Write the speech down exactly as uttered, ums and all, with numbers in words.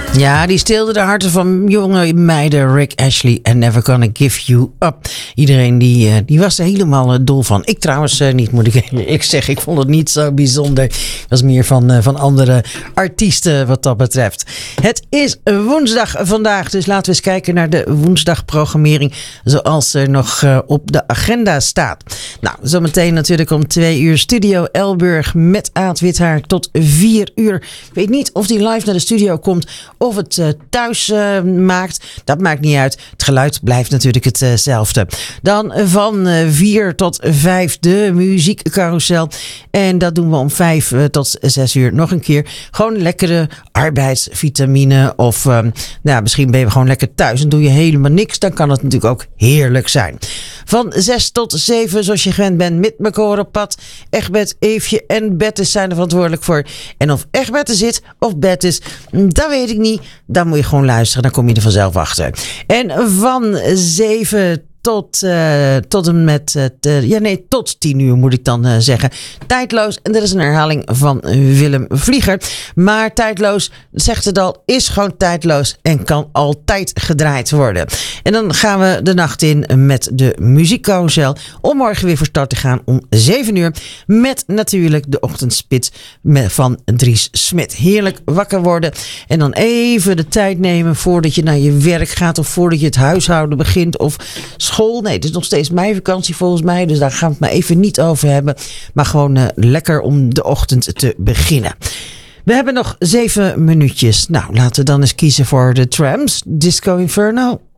Ja, die steelde de harten van jonge meiden. Rick Ashley en Never Gonna Give You Up. Iedereen die, uh, die was er helemaal uh, dol van. Ik trouwens uh, niet, moet ik ik zeg. Ik vond het niet zo bijzonder. Dat was meer van, uh, van andere artiesten wat dat betreft. Het is woensdag vandaag, dus laten we eens kijken naar de woensdagprogrammering zoals er nog uh, op de agenda staat. Nou, zometeen natuurlijk om twee uur Studio Elburg met Aad Withaar tot vier uur. Ik weet niet of die live naar de studio komt of het uh, thuis uh, maakt. Dat maakt niet uit. Het geluid blijft natuurlijk hetzelfde. Uh Dan van uh, vier tot vijf de muziekcarousel. En dat doen we om vijf uh, tot zes uur nog een keer. Gewoon lekkere arbeidsvitamine. Of uh, nou, misschien ben je gewoon lekker thuis en doe je helemaal niks. Dan kan het natuurlijk ook heerlijk zijn. Van zes tot zeven, zoals je gewend bent, met elkaar op pad. Egbert, Eefje en Bertus zijn er verantwoordelijk voor. En of Egbert er zit of Bertus, dat weet ik niet. Dan moet je gewoon luisteren, dan kom je er vanzelf achter. En van zeven tot, uh, tot en met, uh, ja nee, tot tien uur moet ik dan uh, zeggen. Tijdloos, en dat is een herhaling van Willem Vlieger. Maar tijdloos, zegt het al, is gewoon tijdloos en kan altijd gedraaid worden. En dan gaan we de nacht in met de muziekcarousel. Om morgen weer voor start te gaan om zeven uur. Met natuurlijk de ochtendspits van Dries Smit. Heerlijk wakker worden. En dan even de tijd nemen voordat je naar je werk gaat. Of voordat je het huishouden begint. Of school. Nee, het is nog steeds meivakantie volgens mij. Dus daar gaan we het maar even niet over hebben. Maar gewoon uh, lekker om de ochtend te beginnen. We hebben nog zeven minuutjes. Nou, laten we dan eens kiezen voor de Trams. Disco Inferno.